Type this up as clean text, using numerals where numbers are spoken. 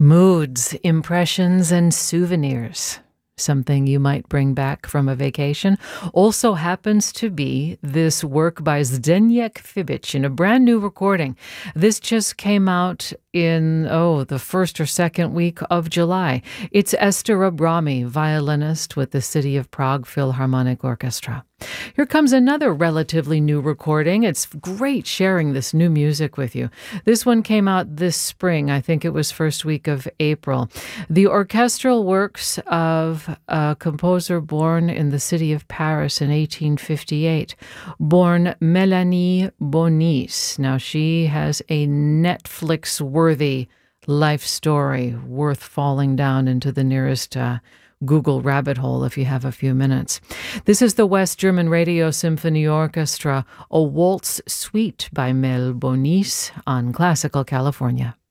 Moods, impressions, and souvenirs. Something you might bring back from a vacation also happens to be this work by Zdeněk Fibic in a brand new recording. This just came out in, the first or second week of July. It's Esther Abrami, violinist with the City of Prague Philharmonic Orchestra. Here comes another relatively new recording. It's great sharing this new music with you. This one came out this spring. I think it was first week of April. The orchestral works of a composer born in the city of Paris in 1858, born Mélanie Bonis. Now, she has a Netflix-worthy life story worth falling down into the nearest Google rabbit hole if you have a few minutes. This is the West German Radio Symphony Orchestra, a waltz suite by Mel Bonis on Classical California.